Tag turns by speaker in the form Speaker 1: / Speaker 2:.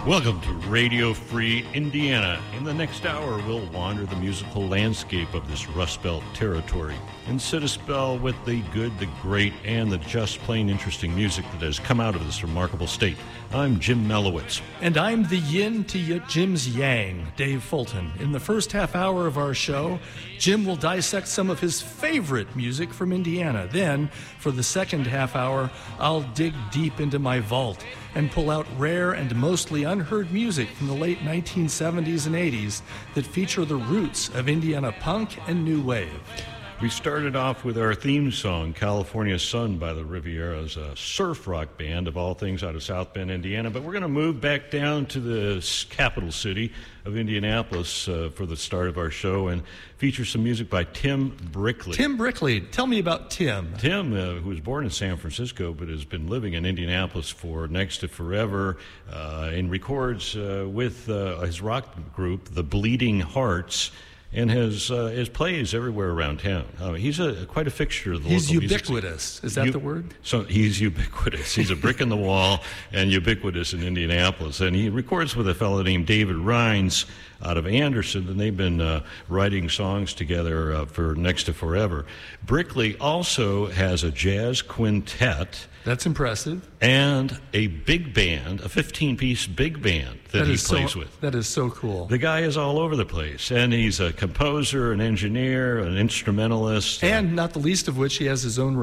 Speaker 1: Welcome to Radio Free Indiana. In the next hour, we'll wander the musical landscape of this Rust Belt territory and sit a spell with the good, the great, and the just plain interesting music that has come out of this remarkable state. I'm Jim Melowitz.
Speaker 2: And I'm the yin to Jim's yang, Dave Fulton. In the first half hour of our show, Jim will dissect some of his favorite music from Indiana. Then, for the second half hour, I'll dig deep into my vault and pull out rare and mostly unheard music from the late 1970s and 80s that feature the roots of Indiana punk and new wave.
Speaker 1: We started off with our theme song, California Sun by the Rivieras, a surf rock band of all things out of South Bend, Indiana. But we're going to move back down to the capital city of Indianapolis for the start of our show and feature some music by Tim Brickley.
Speaker 2: Tim Brickley. Tell me about Tim.
Speaker 1: Tim, who was born in San Francisco but has been living in Indianapolis for next to forever and records with his rock group, The Bleeding Hearts, and has plays everywhere around town. He's quite a fixture of the
Speaker 2: local
Speaker 1: music.
Speaker 2: He's ubiquitous. Is that the word?
Speaker 1: So he's ubiquitous. He's a brick in the wall and ubiquitous in Indianapolis. And he records with a fellow named David Rines out of Anderson, and they've been writing songs together for next to forever. Brickley also has a jazz quintet.
Speaker 2: That's impressive.
Speaker 1: And a big band, a 15-piece big band that he plays with.
Speaker 2: That is so cool.
Speaker 1: The guy is all over the place, and he's a composer, an engineer, an instrumentalist.
Speaker 2: And not the least of which, he has his own